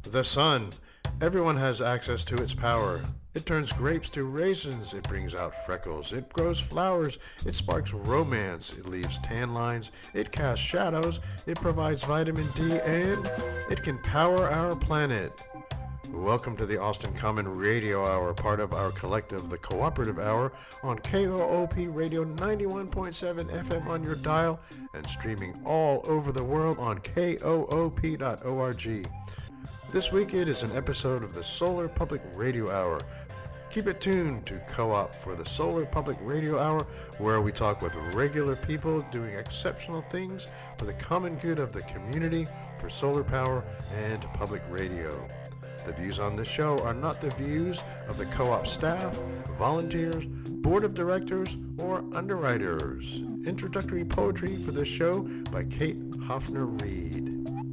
The sun. Everyone has access to its power. It turns grapes to raisins. It brings out freckles. It grows flowers. It sparks romance. It leaves tan lines. It casts shadows. It provides vitamin D, and it can power our planet. Welcome to the Austin Common Radio Hour, part of our collective, the Cooperative Hour, on KOOP Radio 91.7 FM on your dial and streaming all over the world on koop.org. This week it is an episode of the Solar Public Radio Hour. Keep it tuned to Co-op for the Solar Public Radio Hour, where we talk with regular people doing exceptional things for the common good of the community, for solar power and public radio. The views on this show are not the views of the co-op staff, volunteers, board of directors, or underwriters. Introductory poetry for this show by Kate Hoffner-Reed.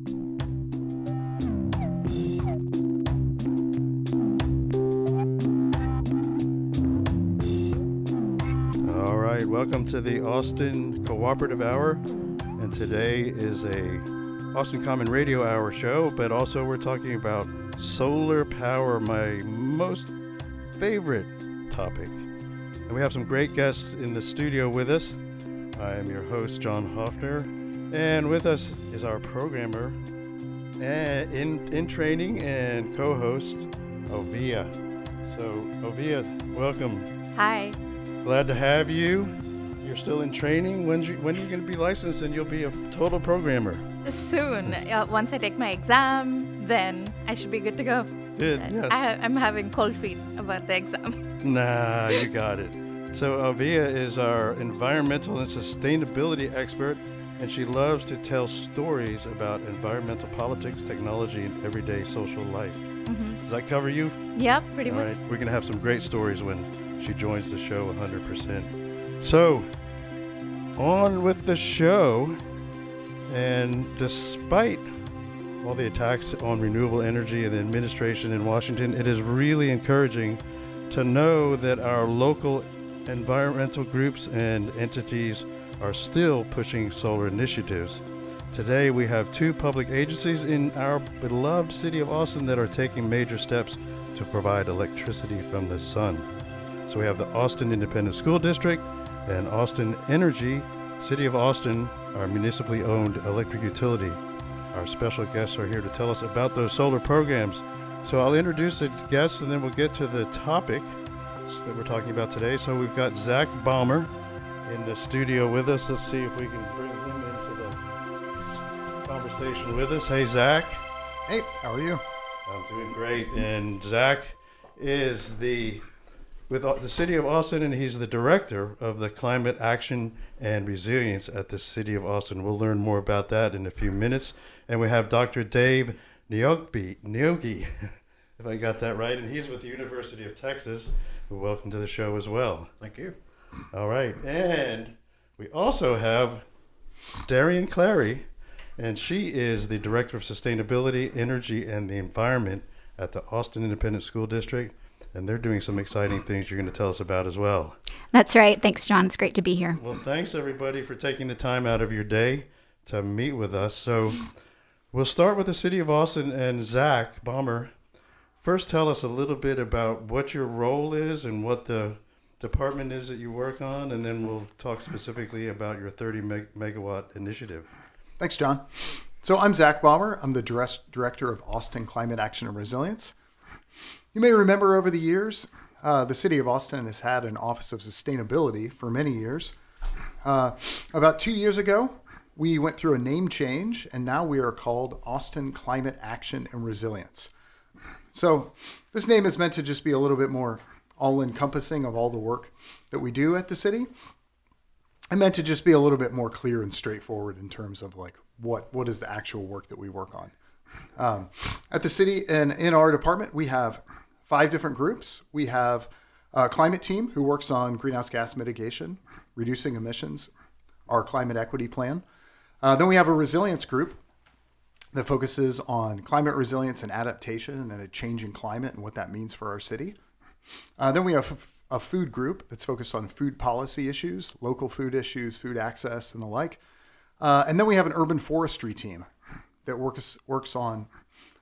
All right, welcome to the Austin Cooperative Hour, and today is a Austin Common Radio Hour show, but also we're talking about solar power, my most favorite topic. And we have some great guests in the studio with us. I am your host, John Hoffner, and with us is our programmer in training and co-host, Ovia. So, Ovia, welcome. Hi. Glad to have you. You're still in training. When are you going to be licensed and you'll be a total programmer? Soon. Once I take my exam, then I should be good to go. Good, yes. I'm having cold feet about the exam. Nah, you got it. So Alvia is our environmental and sustainability expert, and she loves to tell stories about environmental politics, technology, and everyday social life. Mm-hmm. Does that cover you? Yep, pretty much. All right, we're going to have some great stories when she joins the show 100%. So, on with the show. And despite all the attacks on renewable energy and the administration in Washington, it is really encouraging to know that our local environmental groups and entities are still pushing solar initiatives. Today, we have two public agencies in our beloved city of Austin that are taking major steps to provide electricity from the sun. So we have the Austin Independent School District and Austin Energy. City of Austin, our municipally owned electric utility. Our special guests are here to tell us about those solar programs. So I'll introduce the guests and then we'll get to the topic that we're talking about today. So we've got Zach Balmer in the studio with us. Let's see if we can bring him into the conversation with us. Hey, Zach. Hey, how are you? I'm doing great. And Zach is with the City of Austin, and he's the director of the Climate Action and Resilience at the City of Austin. We'll learn more about that in a few minutes. And we have Dr. Dave Niogi, if I got that right, and he's with the University of Texas. Welcome to the show as well. Thank you. All right. And we also have Darian Clary, and she is the Director of Sustainability, Energy, and the Environment at the Austin Independent School District. And they're doing some exciting things you're going to tell us about as well. That's right. Thanks, John. It's great to be here. Well, thanks, everybody, for taking the time out of your day to meet with us. So we'll start with the City of Austin and Zach Balmer. First, tell us a little bit about what your role is and what the department is that you work on, and then we'll talk specifically about your 30 megawatt initiative. Thanks, John. So I'm Zach Balmer. I'm the Director of Austin Climate Action and Resilience. You may remember over the years, the City of Austin has had an Office of Sustainability for many years. About 2 years ago, we went through a name change, and now we are called Austin Climate Action and Resilience. So this name is meant to just be a little bit more all-encompassing of all the work that we do at the city. I meant to just be a little bit more clear and straightforward in terms of like what is the actual work that we work on. At the city and in our department, we have 5 different groups. We have a climate team who works on greenhouse gas mitigation, reducing emissions, our climate equity plan. Then we have a resilience group that focuses on climate resilience and adaptation and a changing climate and what that means for our city. Then we have a food group that's focused on food policy issues, local food issues, food access, and the like. And then we have an urban forestry team that works on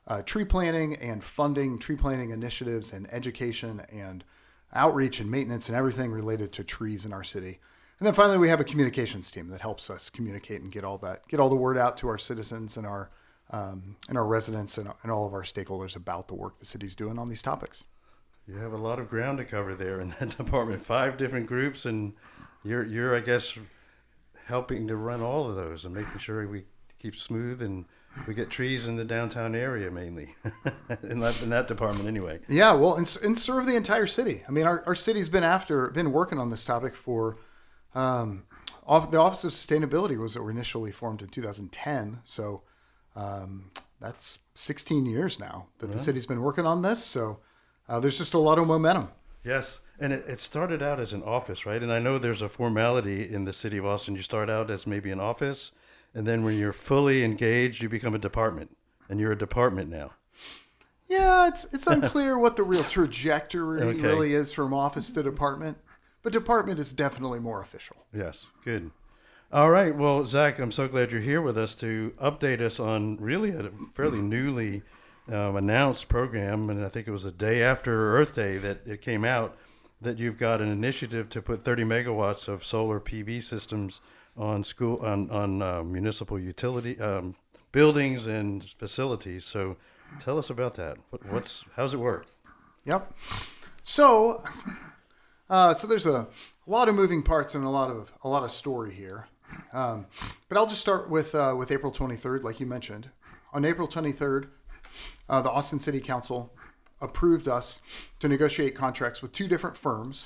tree planting and funding tree planting initiatives and education and outreach and maintenance and everything related to trees in our city. And then finally, we have a communications team that helps us communicate and get all the word out to our citizens and our residents and all of our stakeholders about the work the city's doing on these topics. You have a lot of ground to cover there in that department. 5 different groups, and you're I guess helping to run all of those and making sure we keep smooth and we get trees in the downtown area mainly in that department anyway. Yeah, well, and serve the entire city. I mean, our city's been working on this topic for the Office of Sustainability was initially formed in 2010. So that's 16 years now that the city's been working on this. So there's just a lot of momentum. Yes. And it started out as an office, right? And I know there's a formality in the city of Austin. You start out as maybe an office, and then when you're fully engaged, you become a department, and you're a department now. Yeah, it's unclear what the real trajectory really is from office to department, but department is definitely more official. Yes, good. All right. Well, Zach, I'm so glad you're here with us to update us on really a fairly newly announced program, and I think it was the day after Earth Day that it came out, that you've got an initiative to put 30 megawatts of solar PV systems on municipal utility buildings and facilities. So tell us about that. How's it work? Yep. So there's a lot of moving parts and a lot of story here. But I'll just start with April 23rd, like you mentioned. On April 23rd, the Austin City Council approved us to negotiate contracts with 2 different firms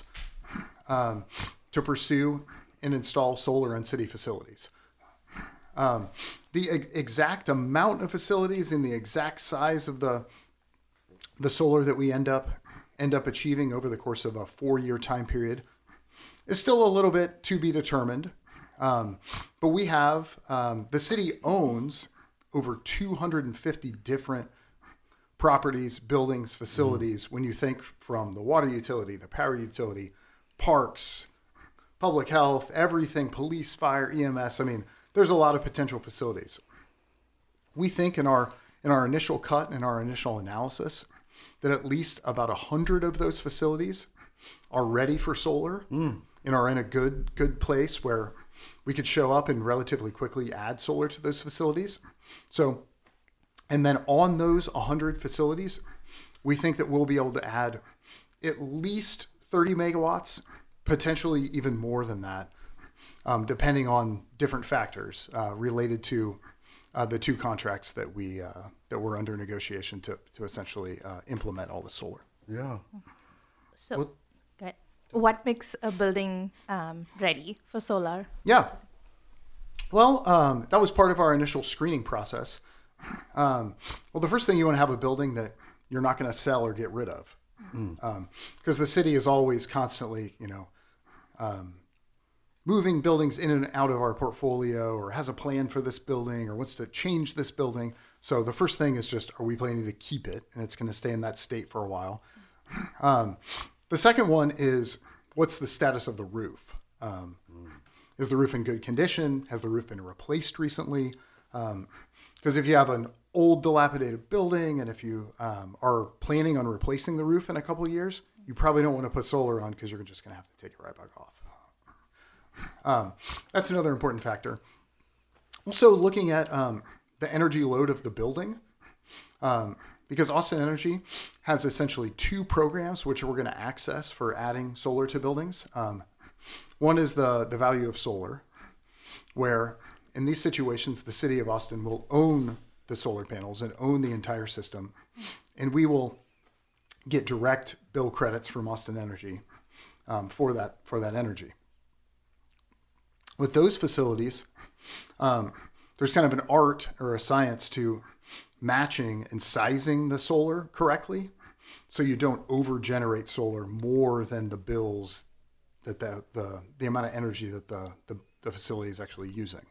to pursue and install solar on city facilities. The exact amount of facilities and the exact size of the solar that we end up achieving over the course of a 4-year time period is still a little bit to be determined. But we have, the city owns over 250 different properties, buildings, facilities. When you think from the water utility, the power utility, parks, public health, everything, police, fire, EMS. I mean, there's a lot of potential facilities. We think in our initial cut, in our initial analysis, that at least about 100 of those facilities are ready for solar and are in a good place where we could show up and relatively quickly add solar to those facilities. So, and then on those 100 facilities, we think that we'll be able to add at least 30 megawatts, potentially even more than that, depending on different factors related to the 2 contracts that we're under negotiation to essentially implement all the solar. Yeah. So, what makes a building ready for solar? Yeah. Well, that was part of our initial screening process. Well, the first thing, you want to have a building that you're not going to sell or get rid of. Because the city is always constantly, moving buildings in and out of our portfolio, or has a plan for this building, or wants to change this building. So the first thing is just, are we planning to keep it? And it's going to stay in that state for a while. The second one is, what's the status of the roof? Is the roof in good condition? Has the roof been replaced recently? Because if you have an old dilapidated building, and if you are planning on replacing the roof in a couple of years, you probably don't want to put solar on, because you're just going to have to take it right back off. That's another important factor. Also, looking at the energy load of the building, because Austin Energy has essentially 2 programs which we're going to access for adding solar to buildings. One is the value of solar, where in these situations, the city of Austin will own the solar panels and own the entire system, and we will get direct bill credits from Austin Energy for that energy. With those facilities, there's kind of an art or a science to matching and sizing the solar correctly, so you don't over-generate solar more than the bills that the amount of energy that the facility is actually using.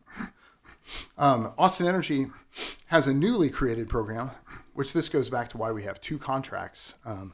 Austin Energy has a newly created program, which this goes back to why we have 2 contracts.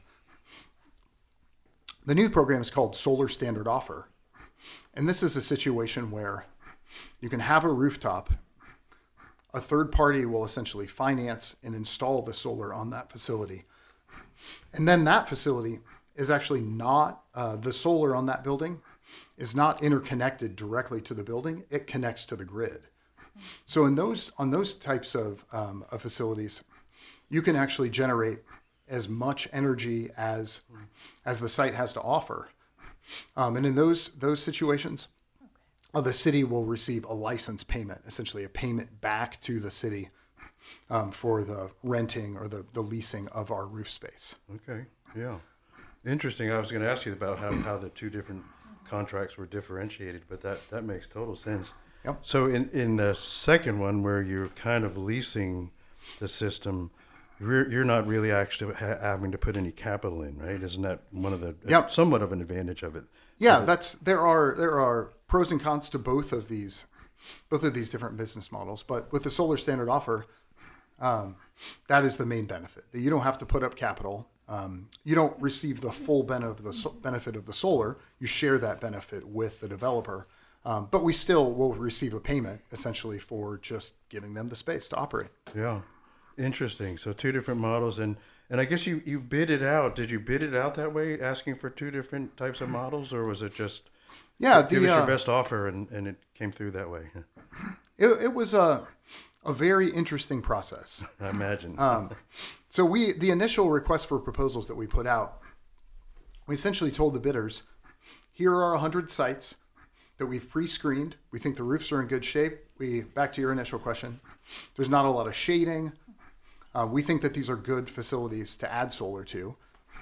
The new program is called Solar Standard Offer. And this is a situation where you can have a rooftop a third party will essentially finance and install the solar on that facility. And then that facility is actually not, the solar on that building is not interconnected directly to the building. It connects to the grid. So on those types of facilities, you can actually generate as much energy as the site has to offer. And in those situations, the city will receive a license payment, essentially a payment back to the city for the renting or the leasing of our roof space. Okay, yeah. Interesting. I was going to ask you about how the two different contracts were differentiated, but that makes total sense. Yep. So in the second one, where you're kind of leasing the system, you're not really actually having to put any capital in, right? Isn't that one of the somewhat of an advantage of it? Yeah, there are pros and cons to both of these different business models. But with the solar standard offer, that is the main benefit. That you don't have to put up capital. You don't receive the full benefit of the solar. You share that benefit with the developer. But we still will receive a payment essentially for just giving them the space to operate. Yeah. Interesting. So two different models, and I guess you bid it out. Did you bid it out that way, asking for two different types of models, or was it just give us your best offer and it came through that way? It was a very interesting process. I imagine. So the initial request for proposals that we put out, we essentially told the bidders, here are 100 sites that we've pre-screened. We think the roofs are in good shape. Back to your initial question, there's not a lot of shading. We think that these are good facilities to add solar to.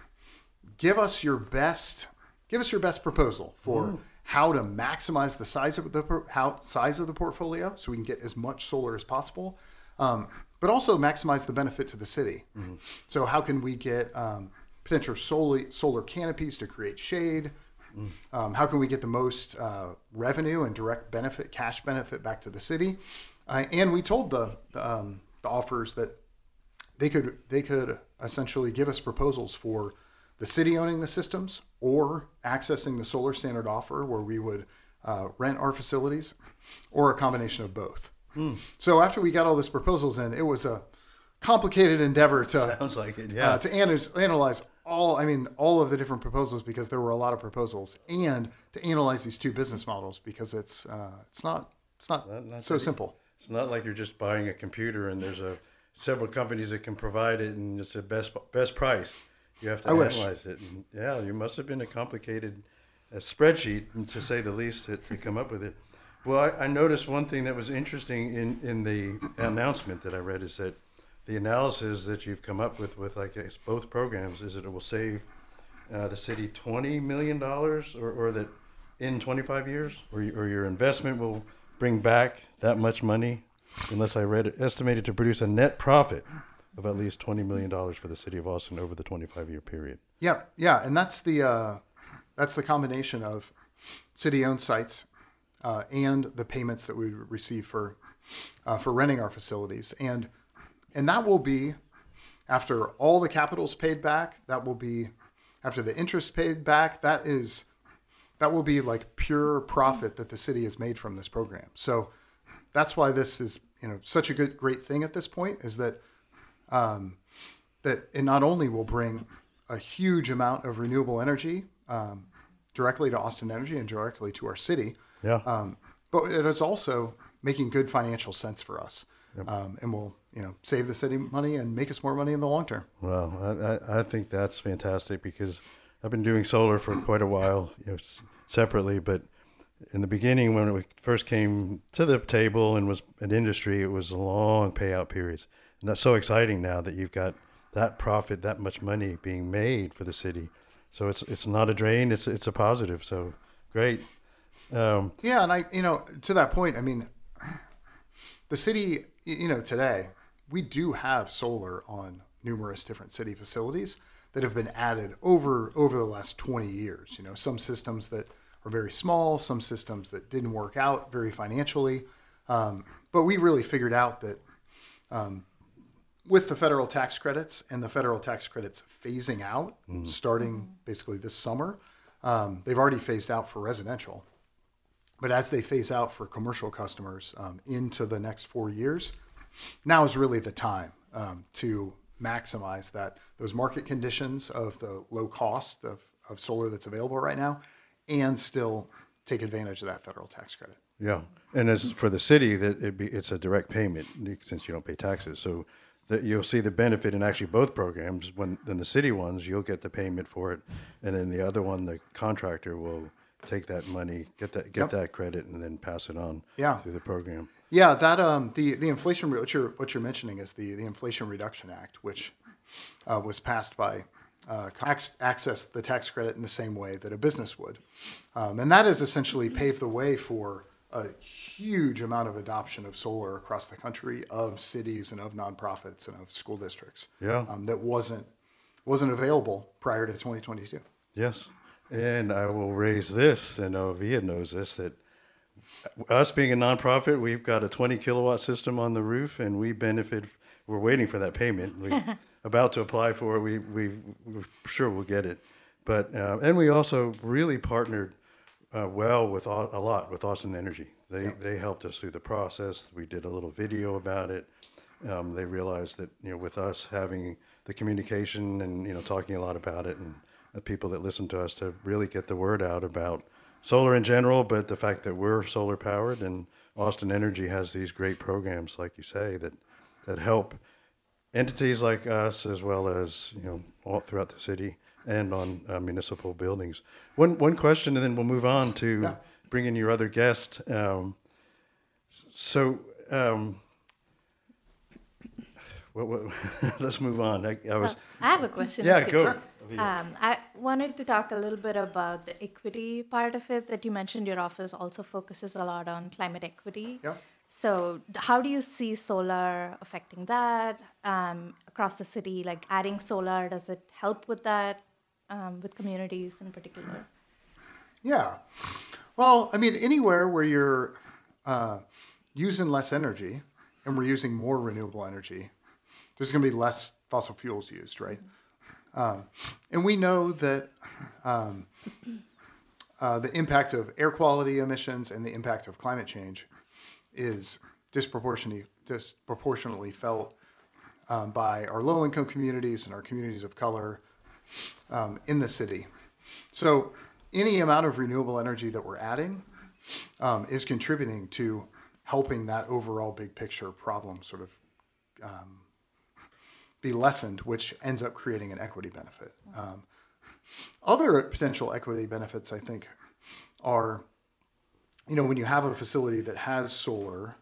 Give us your best proposal for how to maximize the size of the portfolio, so we can get as much solar as possible, but also maximize the benefit to the city. Mm-hmm. So how can we get potential solar canopies to create shade? How can we get the most revenue and direct benefit, cash benefit back to the city? And we told the offers that they could essentially give us proposals for the city owning the systems or accessing the solar standard offer where we would rent our facilities, or a combination of both. So after we got all these proposals in, it was a complicated endeavor to sounds like it, yeah, to analyze all of the different proposals, because there were a lot of proposals, and to analyze these two business models, because it's not so simple. It's not like you're just buying a computer and there's several companies that can provide it and it's the best price. You have to analyze it. And yeah, you must have been a complicated spreadsheet, to say the least, to come up with it. Well, I noticed one thing that was interesting in the announcement that I read is that the analysis that you've come up with I guess both programs is that it will save the city $20 million, or that in 25 years, or your investment will bring back that much money, unless I read it, estimated to produce a net profit of at least $20 million for the city of Austin over the 25-year period. Yeah, and that's the combination of city-owned sites and the payments that we receive for renting our facilities, and that will be after all the capital's paid back. That will be after the interest paid back. That will be like pure profit that the city has made from this program. So that's why this is such a great thing at this point, is that that it not only will bring a huge amount of renewable energy directly to Austin Energy and directly to our city, but it is also making good financial sense for us, and will save the city money and make us more money in the long term. Well, I think that's fantastic, because I've been doing solar for quite a while, separately, but in the beginning, when it first came to the table and was an industry, it was long payout periods. And that's so exciting now that you've got that profit, that much money being made for the city. So it's not a drain, it's a positive. So great. And to that point, the city, today, we do have solar on numerous different city facilities that have been added over the last 20 years. Some systems that are very small, some systems that didn't work out very financially. But we really figured out that with the federal tax credits and the federal tax credits phasing out, starting basically this summer, they've already phased out for residential. But as they phase out for commercial customers into the next 4 years, now is really the time to maximize those market conditions of the low cost of solar that's available right now, and still take advantage of that federal tax credit. Yeah, and as for the city, it's a direct payment since you don't pay taxes. So that you'll see the benefit in actually both programs. When in the city ones, you'll get the payment for it, and then the other one, the contractor will take that money, get that credit, and then pass it on through the program. Yeah, that the inflation what you're mentioning is the Inflation Reduction Act, which was passed by access the tax credit in the same way that a business would, and that has essentially paved the way for a huge amount of adoption of solar across the country, of cities and of nonprofits and of school districts. Yeah, that wasn't available prior to 2022. Yes, and I will raise this, and Via knows this, that us being a nonprofit, we've got a 20 kilowatt system on the roof, and we benefit. We're waiting for that payment. We're about to apply for it. We're sure we'll get it. But and we also really partnered well with a lot with Austin Energy. They helped us through the process. We did a little video about it. They realized that with us having the communication and talking a lot about it, and the people that listen to us, to really get the word out about solar in general, but the fact that we're solar powered, and Austin Energy has these great programs, like you say, that help entities like us, as well as all throughout the city and on municipal buildings. One question, and then we'll move on to bring in your other guest. Let's move on. I have a question. Yeah, go. I wanted to talk a little bit about the equity part of it that you mentioned. Your office also focuses a lot on climate equity. Yeah. So how do you see solar affecting that across the city? Like adding solar, does it help with that, with communities in particular? Yeah. Well, I mean, anywhere where you're using less energy and we're using more renewable energy, there's going to be less fossil fuels used, right? And we know that the impact of air quality emissions and the impact of climate change is disproportionately felt by our low-income communities and our communities of color in the city. So any amount of renewable energy that we're adding is contributing to helping that overall big picture problem sort of be lessened, which ends up creating an equity benefit. Other potential equity benefits, I think, are, when you have a facility that has solar,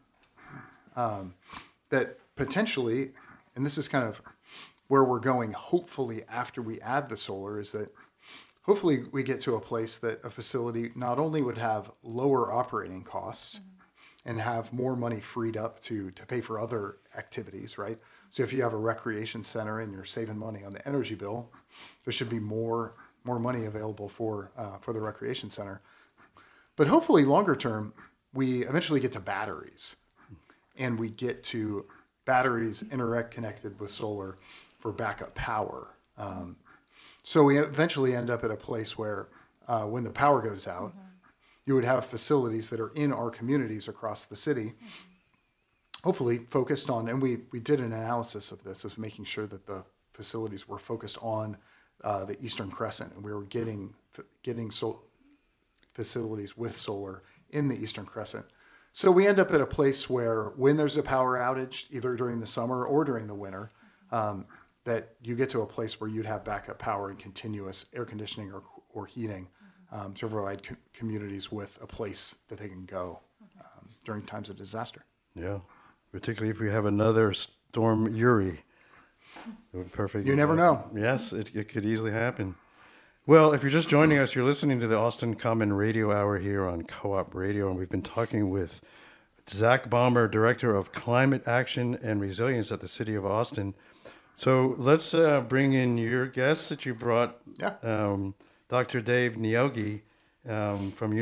that potentially, and this is kind of where we're going, hopefully after we add the solar, is that hopefully we get to a place that a facility not only would have lower operating costs and have more money freed up to pay for other activities, right? So if you have a recreation center and you're saving money on the energy bill, there should be more money available for the recreation center. But hopefully longer term, we eventually get to batteries, and we get to batteries connected with solar for backup power. So we eventually end up at a place where when the power goes out, you would have facilities that are in our communities across the city, hopefully focused on, and we did an analysis of this, of making sure that the facilities were focused on the Eastern Crescent, and we were getting facilities with solar in the Eastern Crescent. So we end up at a place where when there's a power outage, either during the summer or during the winter, that you get to a place where you'd have backup power and continuous air conditioning or heating to provide communities with a place that they can go during times of disaster. Yeah, particularly if we have another Storm Uri. It would be perfect. You never know. Yes, it could easily happen. Well, if you're just joining us, you're listening to the Austin Common Radio Hour here on Co-op Radio, and we've been talking with Zach Baumer, Director of Climate Action and Resilience at the City of Austin. So let's bring in your guest that you brought, Dr. Dave Niogi from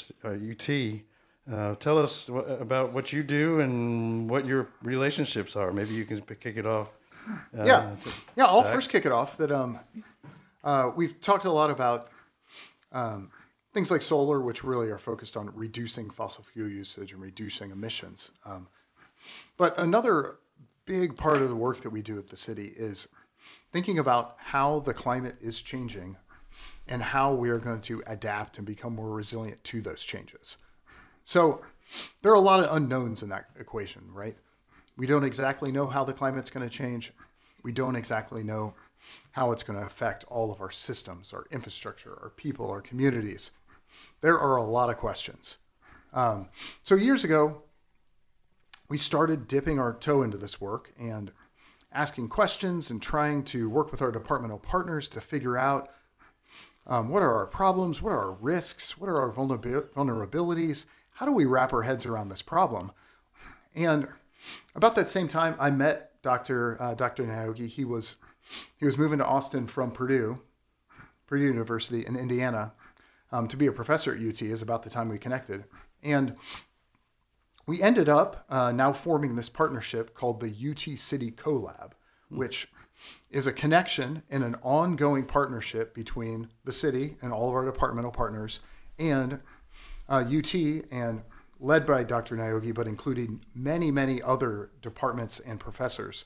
UT. Tell us about what you do and what your relationships are. Maybe you can kick it off. I'll first kick it off. We've talked a lot about things like solar, which really are focused on reducing fossil fuel usage and reducing emissions. But another big part of the work that we do at the city is thinking about how the climate is changing and how we are going to adapt and become more resilient to those changes. So there are a lot of unknowns in that equation, right? We don't exactly know how the climate's going to change. We don't exactly know how it's going to affect all of our systems, our infrastructure, our people, our communities. There are a lot of questions. So years ago, we started dipping our toe into this work and asking questions and trying to work with our departmental partners to figure out what are our problems, what are our risks, what are our vulnerabilities, how do we wrap our heads around this problem? And about that same time, I met Dr. Naogi. He was moving to Austin from Purdue University in Indiana, to be a professor at UT. Is about the time we connected. And we ended up now forming this partnership called the UT City CoLab, which is a connection and an ongoing partnership between the city and all of our departmental partners and UT, and led by Dr. Naogi, but including many, many other departments and professors,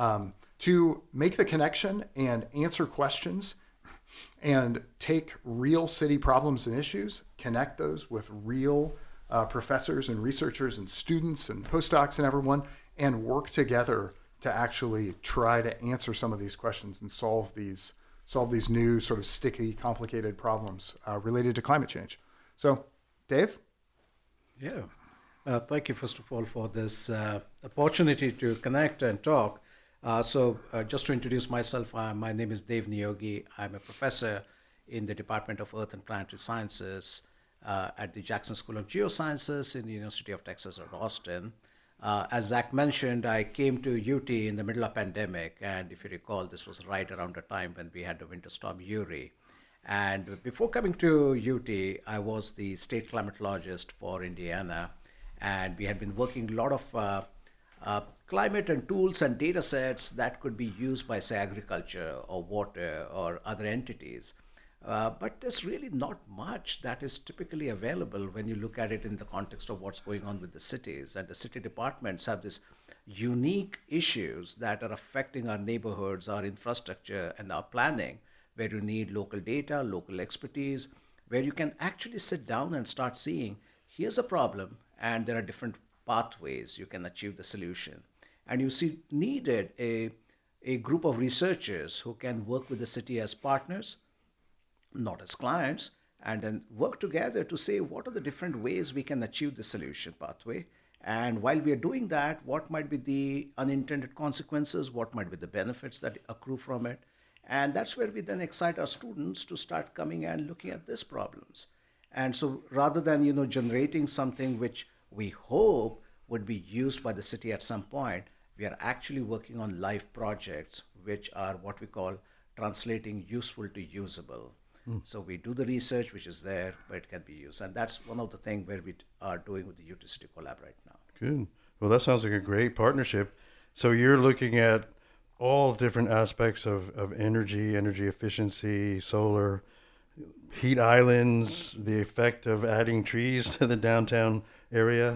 to make the connection and answer questions and take real city problems and issues, connect those with real professors and researchers and students and postdocs and everyone, and work together to actually try to answer some of these questions and solve these new sort of sticky, complicated problems related to climate change. So, Dave? Yeah. Thank you, first of all, for this opportunity to connect and talk. So just to introduce myself, my name is Dave Naogi. I'm a professor in the Department of Earth and Planetary Sciences at the Jackson School of Geosciences in the University of Texas at Austin. As Zach mentioned, I came to UT in the middle of pandemic, and if you recall, this was right around the time when we had the winter storm Uri. And before coming to UT, I was the state climatologist for Indiana, and we had been working a lot of climate and tools and data sets that could be used by, say, agriculture or water or other entities. But there's really not much that is typically available when you look at it in the context of what's going on with the cities. And the city departments have these unique issues that are affecting our neighborhoods, our infrastructure, and our planning, where you need local data, local expertise, where you can actually sit down and start seeing, here's a problem, and there are different pathways you can achieve the solution. And you see needed a group of researchers who can work with the city as partners, not as clients, and then work together to say what are the different ways we can achieve the solution pathway. And while we are doing that, what might be the unintended consequences, what might be the benefits that accrue from it. And that's where we then excite our students to start coming and looking at these problems. And so rather than, generating something which we hope would be used by the city at some point, we are actually working on live projects, which are what we call translating useful to usable. So we do the research, which is there, but it can be used. And that's one of the things where we are doing with the UT City CoLab right now. Good. Well, that sounds like a great partnership. So you're looking at all different aspects of energy efficiency, solar, heat islands, the effect of adding trees to the downtown area.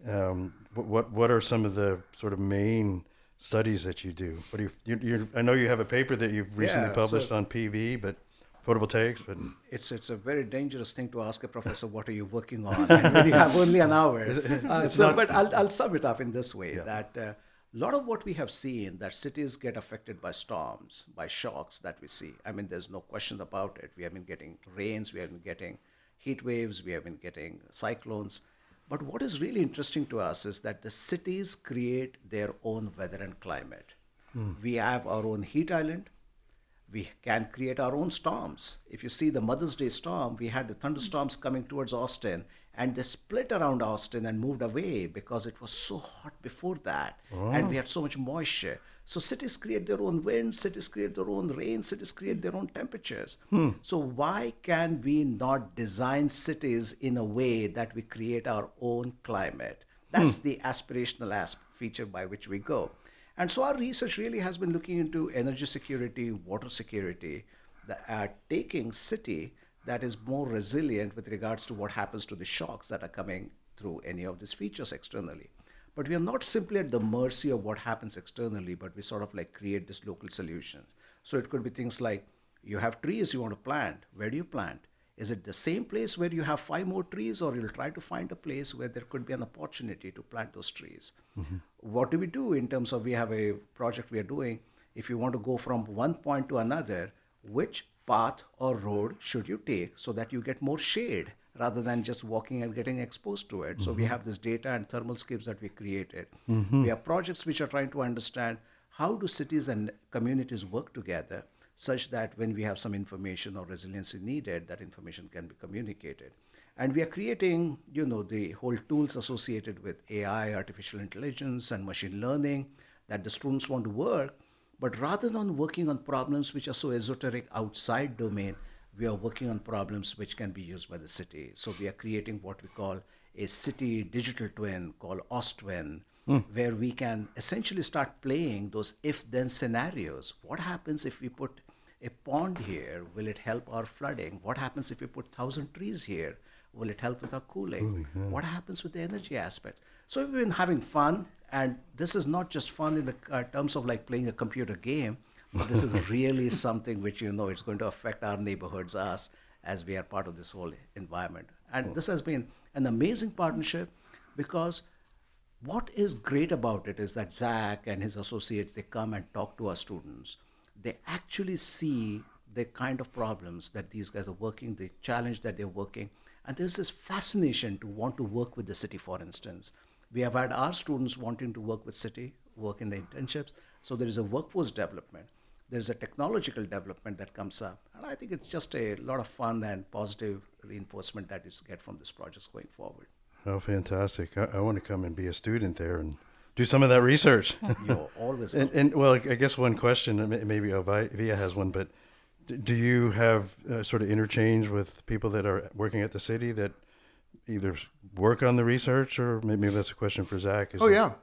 What are some of the sort of main studies that you do? What do you I know you have a paper that you've recently published on PV, but photovoltaics, but it's a very dangerous thing to ask a professor, what are you working on? And when you have only an hour. But I'll sum it up in this way, that a lot of what we have seen, that cities get affected by storms, by shocks that we see. I mean, there's no question about it. We have been getting rains, we have been getting heat waves, we have been getting cyclones. But what is really interesting to us is that the cities create their own weather and climate. We have our own heat island. We can create our own storms. If you see the Mother's Day storm, we had the thunderstorms coming towards Austin, and they split around Austin and moved away because it was so hot before that. Wow. And we had so much moisture. So cities create their own winds, cities create their own rain, cities create their own temperatures. So why can we not design cities in a way that we create our own climate? That's the aspirational feature by which we go. And so our research really has been looking into energy security, water security, taking city that is more resilient with regards to what happens to the shocks that are coming through any of these features externally. But we are not simply at the mercy of what happens externally, but we sort of like create this local solution. So it could be things like you have trees you want to plant. Where do you plant? Is it the same place where you have 5 more trees, or you'll try to find a place where there could be an opportunity to plant those trees? What do we do in terms of, we have a project we are doing, if you want to go from one point to another, which path or road should you take so that you get more shade rather than just walking and getting exposed to it? So we have this data and thermalscapes that we created. We have projects which are trying to understand how do cities and communities work together such that when we have some information or resiliency needed, that information can be communicated. And we are creating, the whole tools associated with AI, artificial intelligence, and machine learning that the students want to work. But rather than working on problems which are so esoteric outside domain, we are working on problems which can be used by the city. So we are creating what we call a city digital twin called OSTwin, where we can essentially start playing those if-then scenarios. What happens if we put a pond here? Will it help our flooding? What happens if we put 1,000 trees here? Will it help with our cooling? What happens with the energy aspect? So we've been having fun, and this is not just fun in the terms of like playing a computer game, but this is really something which, it's going to affect our neighborhoods, us, as we are part of this whole environment. And this has been an amazing partnership, because what is great about it is that Zach and his associates, they come and talk to our students. They actually see the kind of problems that these guys are working, the challenge that they're working. And there's this fascination to want to work with the city, for instance. We have had our students wanting to work with city, work in the internships. So there is a workforce development. There's a technological development that comes up. And I think it's just a lot of fun and positive reinforcement that you get from this project going forward. Oh, fantastic. I want to come and be a student there and do some of that research. You're always welcome. And well, I guess one question, maybe Via has one, but do you have sort of interchange with people that are working at the city that either work on the research, or maybe that's a question for Zach? Yeah.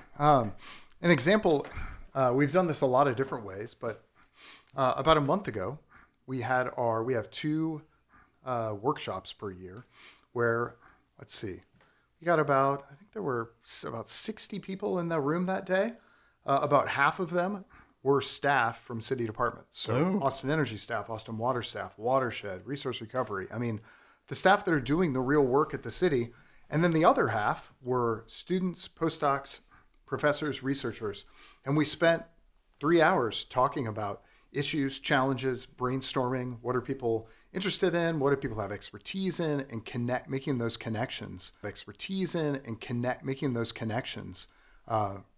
An example, we've done this a lot of different ways, but about a month ago, we have 2 workshops per year where, let's see, we got I think there were about 60 people in the room that day. About half of them were staff from city departments. So Austin Energy staff, Austin Water staff, Watershed, Resource Recovery. I mean, the staff that are doing the real work at the city. And then the other half were students, postdocs, professors, researchers. And we spent 3 hours talking about issues, challenges, brainstorming. What are people interested in? What do people have expertise in? And making those connections